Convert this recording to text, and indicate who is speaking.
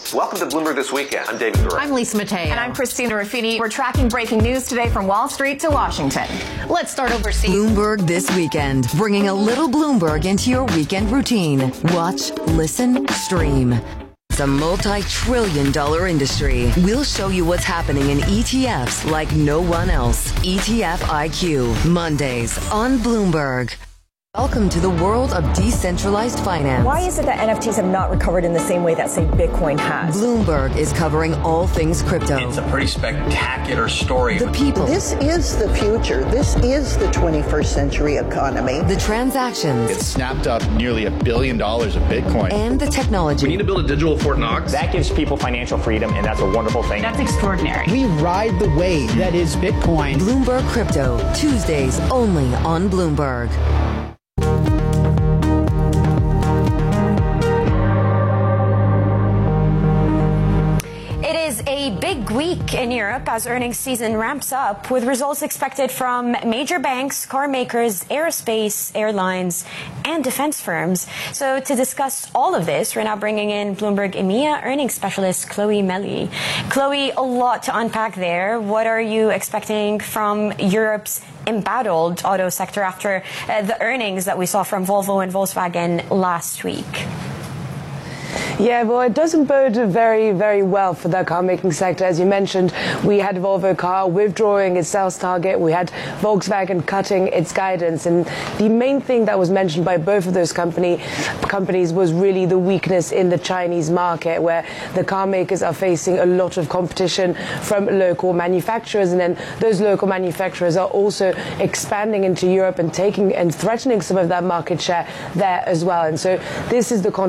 Speaker 1: stocks. Welcome to Bloomberg This Weekend. I'm David Durrell.
Speaker 2: I'm Lisa Mateo.
Speaker 3: And I'm Christina Ruffini. We're tracking breaking news today from Wall Street to Washington.
Speaker 2: Let's start overseas.
Speaker 4: Bloomberg This Weekend, bringing a little Bloomberg into your weekend routine. Watch, listen, stream. It's a multi-trillion-dollar industry. We'll show you what's happening in ETFs like no one else. ETF IQ, Mondays on Bloomberg. Welcome to the world of decentralized finance.
Speaker 5: Why is it that NFTs have not recovered in the same way that, say, Bitcoin has?
Speaker 4: Bloomberg is covering all things crypto.
Speaker 6: It's a pretty spectacular story.
Speaker 4: The people.
Speaker 7: This is the future. This is the 21st century economy.
Speaker 4: The transactions.
Speaker 8: It snapped up nearly $1 billion of Bitcoin.
Speaker 4: And the technology.
Speaker 9: We need to build a digital Fort Knox.
Speaker 10: That gives people financial freedom, and that's a wonderful thing.
Speaker 3: That's extraordinary.
Speaker 11: We ride the wave that is Bitcoin.
Speaker 4: Bloomberg Crypto, Tuesdays only on Bloomberg.
Speaker 12: A big week in Europe as earnings season ramps up, with results expected from major banks, car makers, aerospace, airlines, and defense firms. So to discuss all of this, we're now bringing in Bloomberg EMEA earnings specialist Chloe Melly. Chloe, a lot to unpack there. What are you expecting from Europe's embattled auto sector after the earnings that we saw from Volvo and Volkswagen last week?
Speaker 13: Yeah, well, it doesn't bode very, very well for the car making sector. As you mentioned, we had Volvo car withdrawing its sales target. We had Volkswagen cutting its guidance. And the main thing that was mentioned by both of those companies was really the weakness in the Chinese market, where the car makers are facing a lot of competition from local manufacturers. And then those local manufacturers are also expanding into Europe and threatening some of that market share there as well. And so this is the